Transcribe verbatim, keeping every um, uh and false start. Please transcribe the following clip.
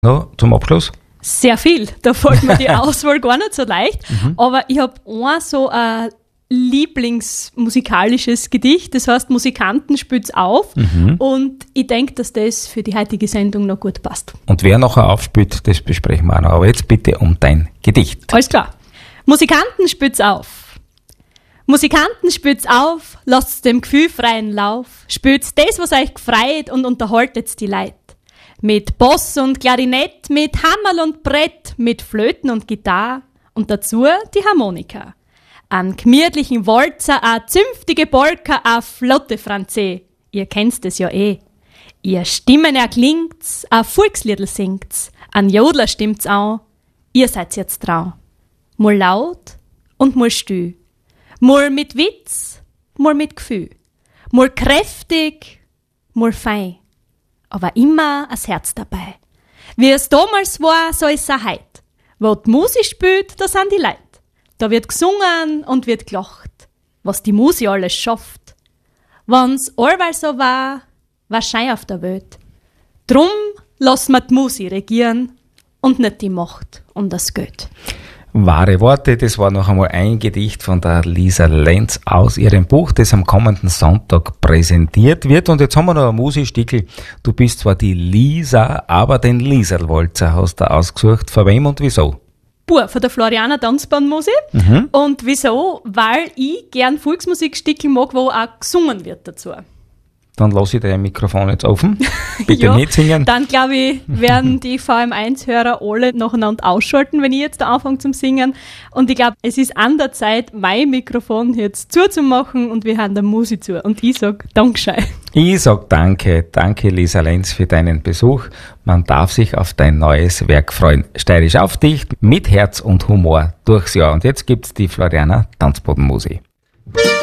No, zum Abschluss? Sehr viel. Da fällt mir die Auswahl gar nicht so leicht. Mhm. Aber ich habe ein so ein Lieblingsmusikalisches Gedicht. Das heißt, Musikanten spült's auf. Mhm. Und ich denke, dass das für die heutige Sendung noch gut passt. Und wer nachher aufspült, das besprechen wir auch noch. Aber jetzt bitte um dein Gedicht. Alles klar. Musikanten spült's auf. Musikanten spült's auf, lasst's dem Gefühl freien Lauf. Spült's das, was euch gefreut und unterhaltet's die Leute. Mit Boss und Klarinett, mit Hammerl und Brett, mit Flöten und Gitarre und dazu die Harmonika. An gemütlichen Walzer, a zünftige Polka, a flotte Franzé. Ihr kennt's das ja eh. Ihr Stimmen erklingt's, a Volksliedl singt's, an Jodler stimmt's an. Ihr seid's jetzt trau. Mal laut und mal still. Mal mit Witz, mal mit Gefühl. Mal kräftig, mal fein. Aber immer ein Herz dabei. Wie es damals war, so ist es auch heut. Wo die Musik spielt, da sind die Leute. Da wird gesungen und wird gelacht. Was die Musik alles schafft. Wenn's allweil so war, war Schein auf der Welt. Drum lassen wir die Musik regieren und nicht die Macht um das Geld. Wahre Worte, das war noch einmal ein Gedicht von der Lisa Lenz aus ihrem Buch, das am kommenden Sonntag präsentiert wird. Und jetzt haben wir noch ein Musikstickel. Du bist zwar die Lisa, aber den Lieserl-Walzer hast du ausgesucht. Von wem und wieso? Puh, von der Floriana Tanzbandmusik. Mhm. Und wieso? Weil ich gern Volksmusikstickel mag, wo auch gesungen wird dazu. Dann lasse ich dein Mikrofon jetzt offen. Bitte ja, nicht singen. Dann, glaube ich, werden die V M eins Hörer alle nacheinander ausschalten, wenn ich jetzt da anfange zum Singen. Und ich glaube, es ist an der Zeit, mein Mikrofon jetzt zuzumachen und wir hören der Musik zu. Und ich sage Dankeschön. Ich sage danke. Danke, Lisa Lenz, für deinen Besuch. Man darf sich auf dein neues Werk freuen. Steirisch auf dich, mit Herz und Humor durchs Jahr. Und jetzt gibt's die Floriana Tanzbodenmusik.